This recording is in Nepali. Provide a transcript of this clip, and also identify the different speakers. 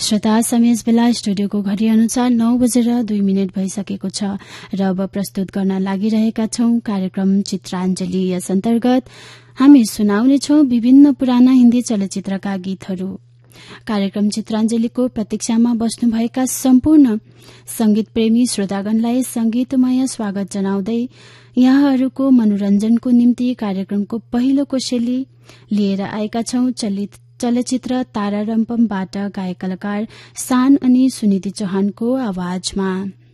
Speaker 1: श्रोता समेश बेला स्टुडियोको घडी अनुसार 9:02 भइसकेको छ र अब प्रस्तुत गर्न लागिरहेका छौं कार्यक्रम चित्राञ्जली। यस अन्तर्गत हामी सुनाउनेछौं विभिन्न पुराना हिन्दी चलचित्रका गीतहरू। कार्यक्रम चित्राञ्जलीको प्रतीक्षामा बस्नुभएका सम्पूर्ण संगीत प्रेमी श्रोतागणलाई संगीतमय स्वागत जनाउँदै यहाँहरूको मनोरञ्जनको निम्ति कार्यक्रमको पहिलो कोसेली लिएर आएका छौं चलचित्र तारा रम्पमबाट गायक कलाकार शान अनि सुनिधि चौहानको आवाजमा।